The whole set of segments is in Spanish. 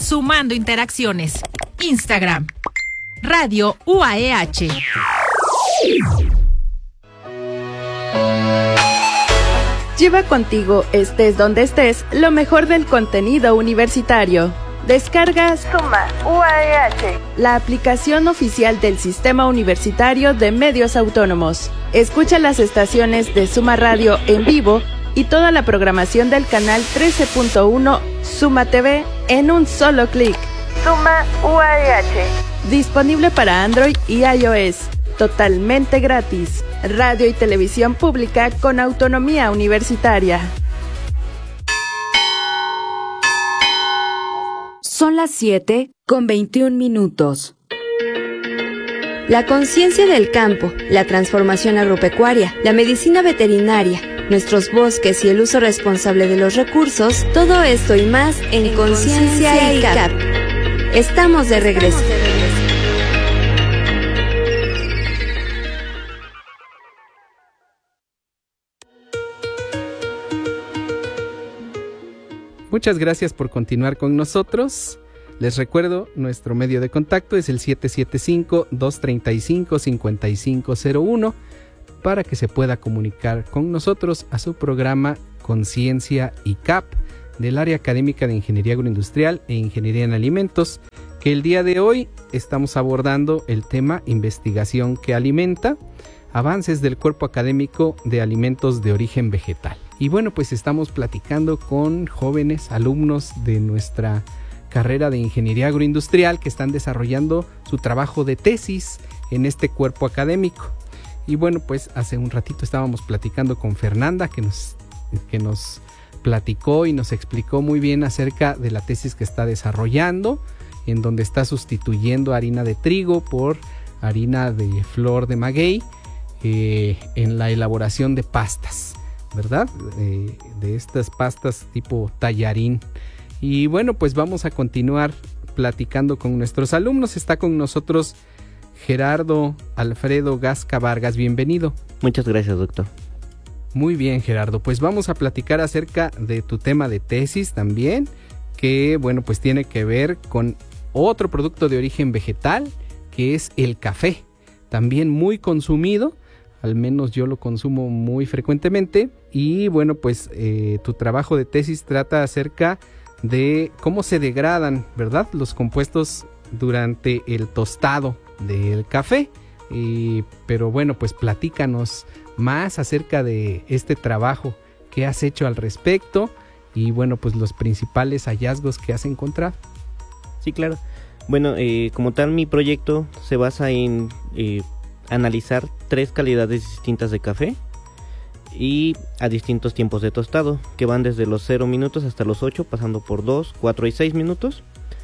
sumando interacciones. Instagram, Radio UAEH. Lleva contigo, estés donde estés, lo mejor del contenido universitario. Descargas Suma UAEH, la aplicación oficial del Sistema Universitario de Medios Autónomos. Escucha las estaciones de Suma Radio en vivo y toda la programación del canal 13.1 Suma TV en un solo clic. Suma UAEH. Disponible para Android y iOS. Totalmente gratis. Radio y televisión pública con autonomía universitaria. Son las 7:21. La conciencia del campo, la transformación agropecuaria, la medicina veterinaria, nuestros bosques y el uso responsable de los recursos, todo esto y más en Conciencia ICAP. Estamos de regreso. Muchas gracias por continuar con nosotros. Les recuerdo, nuestro medio de contacto es el 775-235-5501 para que se pueda comunicar con nosotros a su programa Conciencia ICAP del área académica de Ingeniería Agroindustrial e Ingeniería en Alimentos, que el día de hoy estamos abordando el tema Investigación que alimenta, avances del cuerpo académico de alimentos de origen vegetal. Y bueno, pues estamos platicando con jóvenes alumnos de nuestra carrera de Ingeniería Agroindustrial que están desarrollando su trabajo de tesis en este cuerpo académico. Y bueno, pues hace un ratito estábamos platicando con Fernanda que nos platicó y nos explicó muy bien acerca de la tesis que está desarrollando, en donde está sustituyendo harina de trigo por harina de flor de maguey en la elaboración de pastas, ¿verdad? De estas pastas tipo tallarín. Y bueno, pues vamos a continuar platicando con nuestros alumnos. Está con nosotros Gerardo Alfredo Gasca Vargas. Bienvenido. Muchas gracias, doctor. Muy bien, Gerardo. Pues vamos a platicar acerca de tu tema de tesis también, que bueno, pues tiene que ver con otro producto de origen vegetal, que es el café. También muy consumido. Al menos yo lo consumo muy frecuentemente. Y bueno, pues tu trabajo de tesis trata acerca de cómo se degradan, ¿verdad?, los compuestos durante el tostado del café. Pero bueno, pues platícanos más acerca de este trabajo que has hecho al respecto y bueno, pues los principales hallazgos que has encontrado. Sí, claro. Bueno, como tal, mi proyecto se basa en analizar 3 calidades distintas de café y a distintos tiempos de tostado, que van desde los 0 minutos hasta los 8, pasando por 2, 4 y 6 minutos,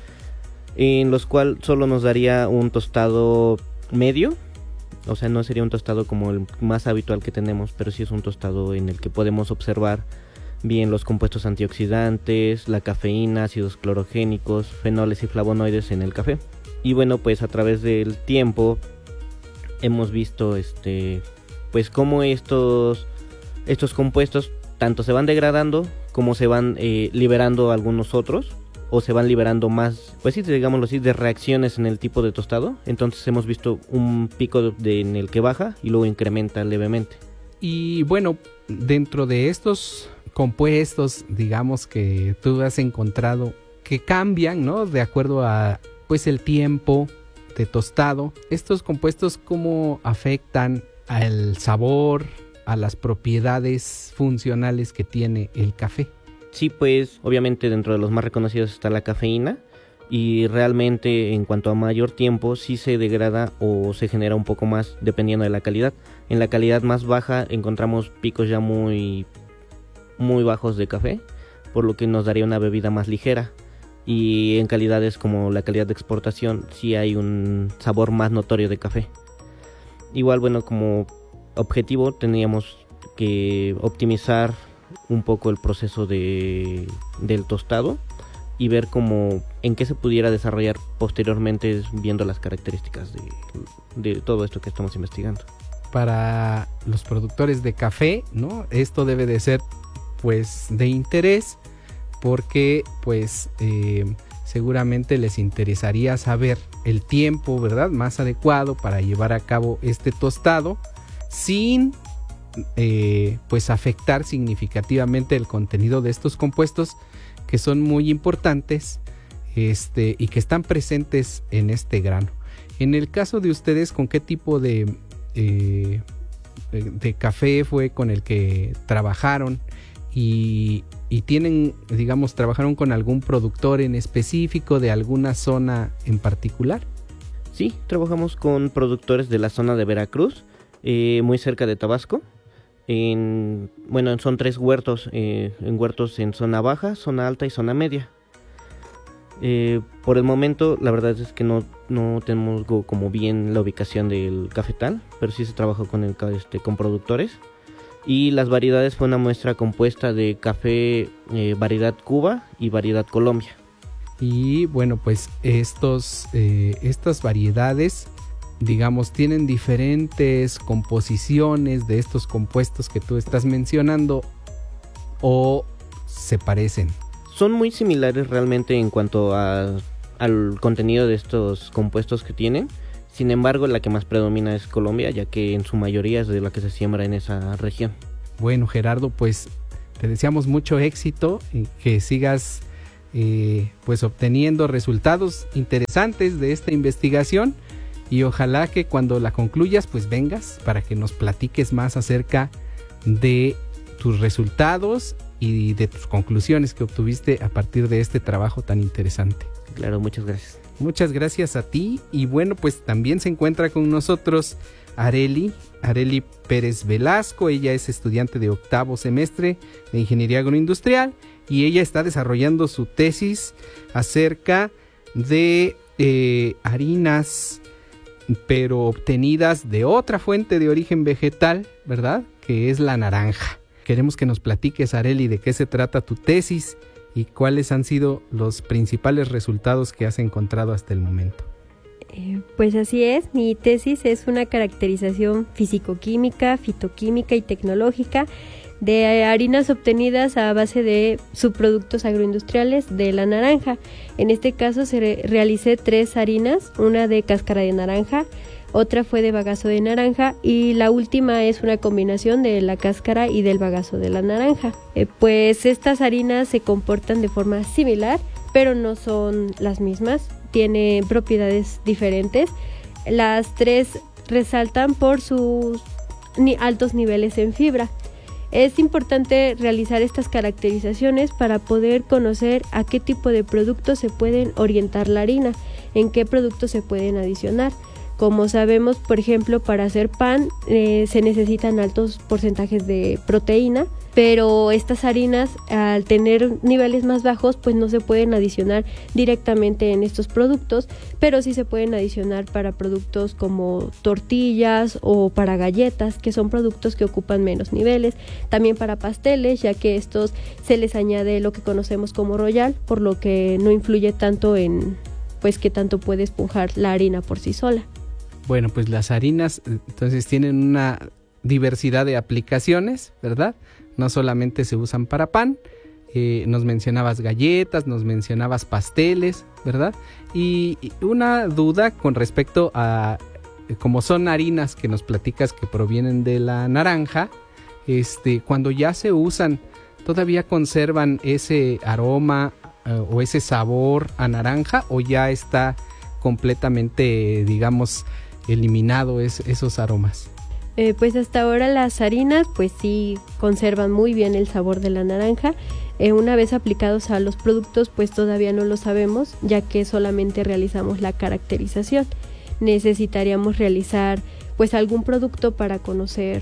en los cuales solo nos daría un tostado medio. O sea, no sería un tostado como el más habitual que tenemos, pero sí es un tostado en el que podemos observar bien los compuestos antioxidantes, la cafeína, ácidos clorogénicos, fenoles y flavonoides en el café. Y bueno, pues a través del tiempo hemos visto pues cómo estos compuestos tanto se van degradando como se van liberando algunos otros, o se van liberando más, pues sí, digámoslo así, de reacciones en el tipo de tostado. Entonces hemos visto un pico en el que baja y luego incrementa levemente. Y bueno, dentro de estos compuestos, digamos, que tú has encontrado que cambian, ¿no?, de acuerdo a pues el tiempo de tostado, estos compuestos, ¿cómo afectan al sabor, a las propiedades funcionales que tiene el café? Sí, pues obviamente dentro de los más reconocidos está la cafeína, y realmente en cuanto a mayor tiempo sí se degrada o se genera un poco más dependiendo de la calidad. En la calidad más baja encontramos picos ya muy bajos de café, por lo que nos daría una bebida más ligera, y en calidades como la calidad de exportación sí hay un sabor más notorio de café. Igual, bueno, como objetivo teníamos que optimizar un poco el proceso del tostado y ver cómo en qué se pudiera desarrollar posteriormente, viendo las características de todo esto que estamos investigando. Para los productores de café, ¿no?, esto debe de ser pues de interés, porque pues seguramente les interesaría saber el tiempo, ¿verdad?, más adecuado para llevar a cabo este tostado sin pues afectar significativamente el contenido de estos compuestos que son muy importantes y que están presentes en este grano. En el caso de ustedes, ¿con qué tipo de café fue con el que trabajaron? Y tienen, digamos, ¿trabajaron con algún productor en específico de alguna zona en particular? Sí, trabajamos con productores de la zona de Veracruz, muy cerca de Tabasco. Son 3 huertos, en huertos en zona baja, zona alta y zona media. Por el momento, la verdad es que no tenemos como bien la ubicación del cafetal, pero sí se trabajó con productores. Y las variedades fue una muestra compuesta de café variedad Cuba y variedad Colombia. Y bueno, pues estas variedades, digamos, tienen diferentes composiciones de estos compuestos que tú estás mencionando, ¿o se parecen? Son muy similares realmente en cuanto al contenido de estos compuestos que tienen. Sin embargo, la que más predomina es Colombia, ya que en su mayoría es de la que se siembra en esa región. Bueno, Gerardo, pues te deseamos mucho éxito y que sigas pues obteniendo resultados interesantes de esta investigación, y ojalá que cuando la concluyas pues vengas para que nos platiques más acerca de tus resultados y de tus conclusiones que obtuviste a partir de este trabajo tan interesante. Claro, muchas gracias. Muchas gracias a ti. Y bueno, pues también se encuentra con nosotros Arely Pérez Velasco. Ella es estudiante de 8º semestre de Ingeniería Agroindustrial y ella está desarrollando su tesis acerca de harinas, pero obtenidas de otra fuente de origen vegetal, ¿verdad?, que es la naranja. Queremos que nos platiques, Arely, de qué se trata tu tesis y cuáles han sido los principales resultados que has encontrado hasta el momento. Pues así es, mi tesis es una caracterización físico-química, fitoquímica y tecnológica de harinas obtenidas a base de subproductos agroindustriales de la naranja. En este caso realicé 3 harinas, una de cáscara de naranja, otra fue de bagazo de naranja y la última es una combinación de la cáscara y del bagazo de la naranja. Pues estas harinas se comportan de forma similar, pero no son las mismas, tienen propiedades diferentes. Las 3 resaltan por sus altos niveles en fibra. Es importante realizar estas caracterizaciones para poder conocer a qué tipo de productos se pueden orientar la harina, en qué productos se pueden adicionar. Como sabemos, por ejemplo, para hacer pan se necesitan altos porcentajes de proteína, pero estas harinas, al tener niveles más bajos, pues no se pueden adicionar directamente en estos productos, pero sí se pueden adicionar para productos como tortillas o para galletas, que son productos que ocupan menos niveles. También para pasteles, ya que estos se les añade lo que conocemos como royal, por lo que no influye tanto en pues qué tanto puede esponjar la harina por sí sola. Bueno, pues las harinas entonces tienen una diversidad de aplicaciones, ¿verdad? No solamente se usan para pan, nos mencionabas galletas, nos mencionabas pasteles, ¿verdad? Y una duda con respecto a como son harinas que nos platicas que provienen de la naranja, cuando ya se usan, ¿todavía conservan ese aroma o ese sabor a naranja o ya está completamente, digamos, eliminado esos aromas? Pues hasta ahora las harinas pues sí conservan muy bien el sabor de la naranja. Una vez aplicados a los productos pues todavía no lo sabemos, ya que solamente realizamos la caracterización. Necesitaríamos realizar pues algún producto para conocer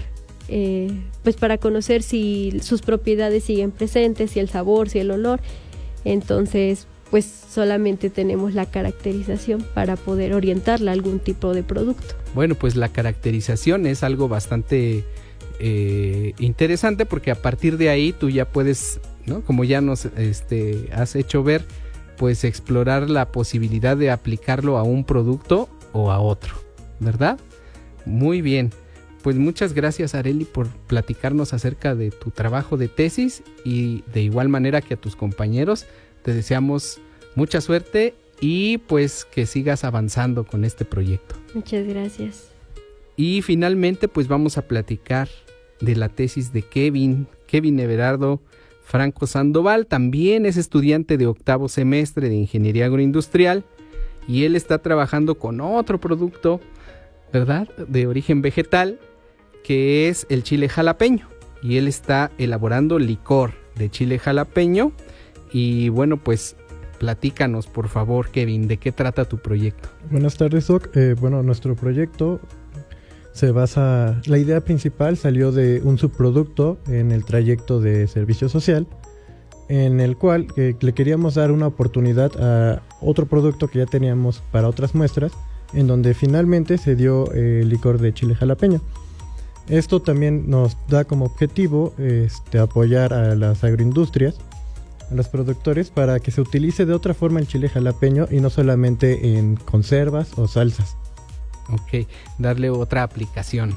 si sus propiedades siguen presentes, si el sabor, si el olor. Entonces pues solamente tenemos la caracterización para poder orientarla a algún tipo de producto. Bueno, pues la caracterización es algo bastante interesante, porque a partir de ahí tú ya puedes, ¿no?, como ya nos has hecho ver, pues explorar la posibilidad de aplicarlo a un producto o a otro, ¿verdad? Muy bien. Pues muchas gracias, Arely, por platicarnos acerca de tu trabajo de tesis, y de igual manera que a tus compañeros te deseamos Mucha suerte y pues que sigas avanzando con este proyecto. Muchas gracias. Y finalmente pues vamos a platicar de la tesis de Kevin Everardo Franco Sandoval. También es estudiante de 8º semestre de Ingeniería Agroindustrial y él está trabajando con otro producto, ¿verdad?, de origen vegetal, que es el chile jalapeño. Y él está elaborando licor de chile jalapeño. Y bueno, pues platícanos, por favor, Kevin, ¿de qué trata tu proyecto? Buenas tardes, Doc. Nuestro proyecto se basa... La idea principal salió de un subproducto en el trayecto de servicio social, en el cual le queríamos dar una oportunidad a otro producto que ya teníamos para otras muestras, en donde finalmente se dio el licor de chile jalapeño. Esto también nos da como objetivo apoyar a las agroindustrias, a los productores, para que se utilice de otra forma el chile jalapeño y no solamente en conservas o salsas. Ok, darle otra aplicación.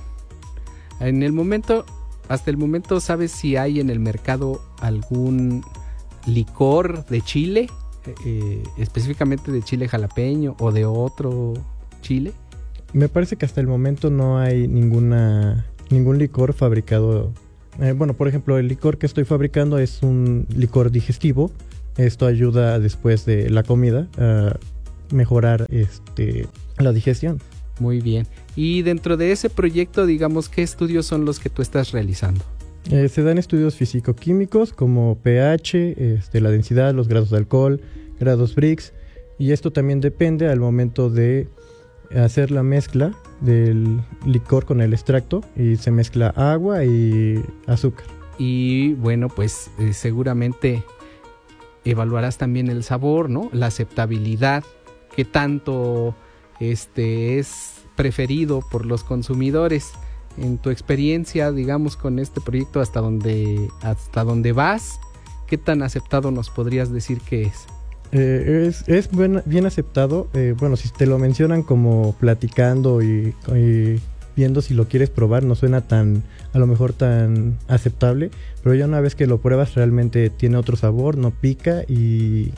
Hasta el momento, ¿sabes si hay en el mercado algún licor de chile, específicamente de chile jalapeño o de otro chile? Me parece que hasta el momento no hay ningún licor fabricado. Por ejemplo, el licor que estoy fabricando es un licor digestivo. Esto ayuda después de la comida a mejorar la digestión. Muy bien. Y dentro de ese proyecto, digamos, ¿qué estudios son los que tú estás realizando? Se dan estudios físico-químicos como pH, la densidad, los grados de alcohol, grados Brix, y esto también depende al momento de hacer la mezcla del licor con el extracto, y se mezcla agua y azúcar. Y bueno, pues seguramente evaluarás también el sabor, ¿no? La aceptabilidad, qué tanto es preferido por los consumidores. En tu experiencia, digamos, con este proyecto, hasta donde vas, ¿qué tan aceptado nos podrías decir que es? Es bien aceptado. Si te lo mencionan como platicando y viendo si lo quieres probar, no suena a lo mejor tan aceptable, pero ya una vez que lo pruebas realmente tiene otro sabor, no pica y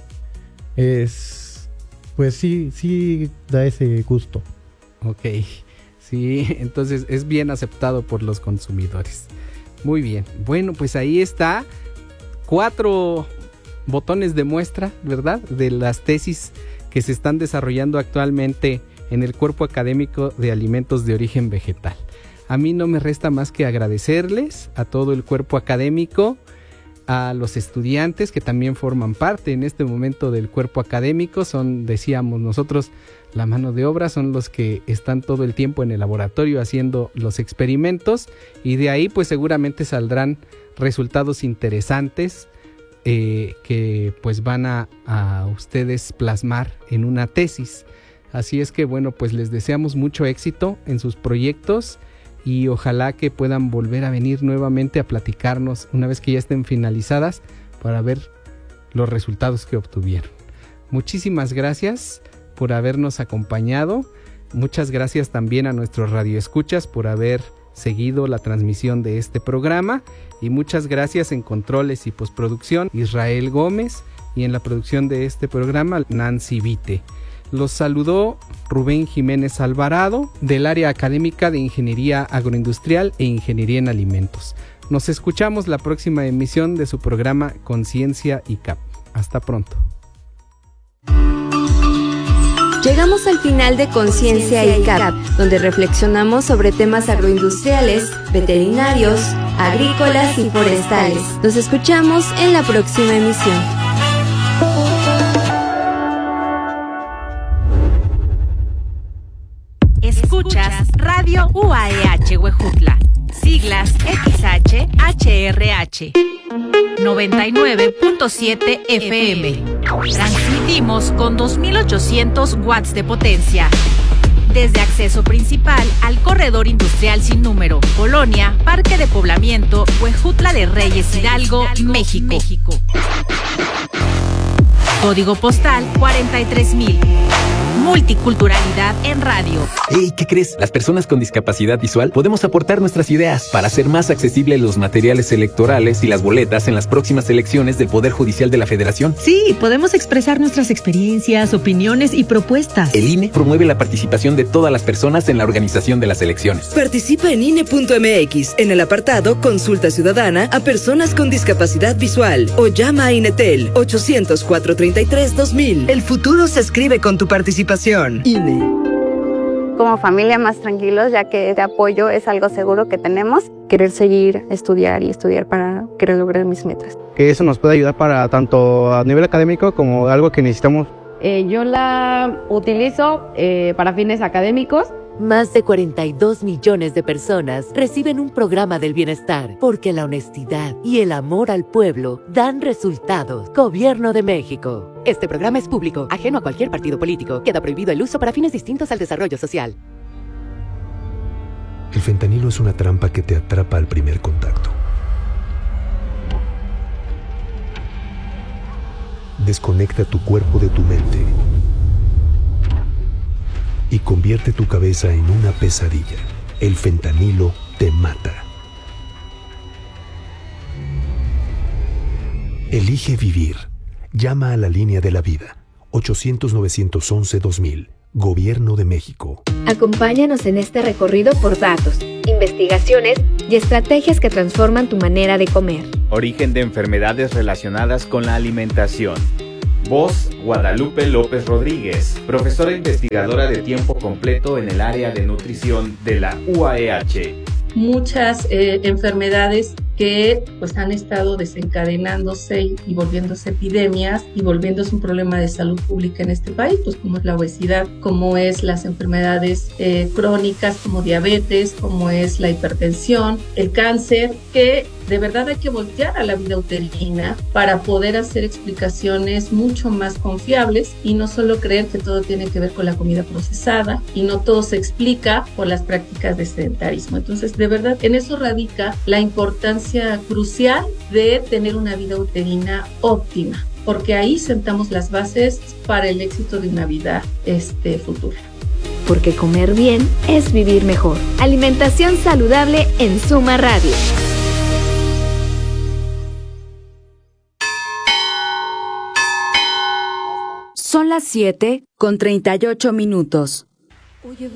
pues sí da ese gusto. Ok, sí, entonces es bien aceptado por los consumidores. Muy bien, bueno, pues ahí está 4 botones de muestra, ¿verdad?, de las tesis que se están desarrollando actualmente en el Cuerpo Académico de Alimentos de Origen Vegetal. A mí no me resta más que agradecerles a todo el cuerpo académico, a los estudiantes que también forman parte en este momento del cuerpo académico. Son, decíamos nosotros, la mano de obra, son los que están todo el tiempo en el laboratorio haciendo los experimentos, y de ahí pues seguramente saldrán resultados interesantes que pues van a ustedes plasmar en una tesis. Así es que bueno, pues les deseamos mucho éxito en sus proyectos y ojalá que puedan volver a venir nuevamente a platicarnos una vez que ya estén finalizadas para ver los resultados que obtuvieron. Muchísimas gracias por habernos acompañado. Muchas gracias también a nuestros radioescuchas por haber seguido la transmisión de este programa, y muchas gracias en controles y postproducción Israel Gómez, y en la producción de este programa Nancy Vite. Los saludó Rubén Jiménez Alvarado, del área académica de Ingeniería Agroindustrial e Ingeniería en Alimentos. Nos escuchamos la próxima emisión de su programa Conciencia y CAP. Hasta pronto. Llegamos al final de Conciencia y CAP, donde reflexionamos sobre temas agroindustriales, veterinarios, agrícolas y forestales. Nos escuchamos en la próxima emisión. Escuchas Radio UAEH Huejutla, siglas XH-HRH, 99.7 FM. Transmitimos con 2800 watts de potencia. Desde acceso principal al corredor industrial sin número, Colonia, Parque de Poblamiento, Huejutla de Reyes, Hidalgo, México. Código postal 43000. Multiculturalidad en radio. Hey, ¿qué crees? Las personas con discapacidad visual podemos aportar nuestras ideas para hacer más accesibles los materiales electorales y las boletas en las próximas elecciones del Poder Judicial de la Federación. Sí, podemos expresar nuestras experiencias, opiniones y propuestas. El INE promueve la participación de todas las personas en la organización de las elecciones. Participa en INE.mx en el apartado Consulta Ciudadana a personas con discapacidad visual o llama a INETEL 800-433-2000. El futuro se escribe con tu participación. INE. Como familia más tranquilos, ya que este apoyo es algo seguro que tenemos. Querer seguir, estudiar para querer lograr mis metas. Que eso nos puede ayudar para tanto a nivel académico como algo que necesitamos. Yo la utilizo para fines académicos. Más de 42 millones de personas reciben un programa del bienestar porque la honestidad y el amor al pueblo dan resultados. Gobierno de México. Este programa es público, ajeno a cualquier partido político. Queda prohibido el uso para fines distintos al desarrollo social. El fentanilo es una trampa que te atrapa al primer contacto. Desconecta tu cuerpo de tu mente y convierte tu cabeza en una pesadilla. El fentanilo te mata. Elige vivir. Llama a la línea de la vida. 800-911-2000. Gobierno de México. Acompáñanos en este recorrido por datos, investigaciones y estrategias que transforman tu manera de comer. Origen de enfermedades relacionadas con la alimentación. Voz, Guadalupe López Rodríguez, profesora investigadora de tiempo completo en el área de nutrición de la UAEH. Muchas enfermedades que pues han estado desencadenándose y volviéndose epidemias y volviéndose un problema de salud pública en este país, pues como es la obesidad, como es las enfermedades crónicas como diabetes, como es la hipertensión, el cáncer, que de verdad hay que voltear a la vida uterina para poder hacer explicaciones mucho más confiables y no solo creer que todo tiene que ver con la comida procesada y no todo se explica por las prácticas de sedentarismo. Entonces, de verdad, en eso radica la importancia crucial de tener una vida uterina óptima, porque ahí sentamos las bases para el éxito de una vida futura. Porque comer bien es vivir mejor. Alimentación saludable en Suma Radio. Son las 7:38. Oye,